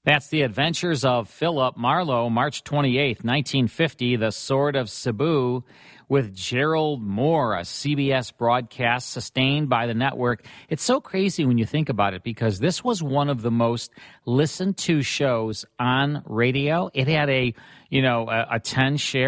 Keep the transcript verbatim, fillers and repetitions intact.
That's The Adventures of Philip Marlowe, March twenty-eighth, nineteen fifty, The Sword of Cebu, with Gerald Moore, a C B S broadcast sustained by the network. It's so crazy when you think about it, because this was one of the most listened to shows on radio. It had a, you know, a, a ten share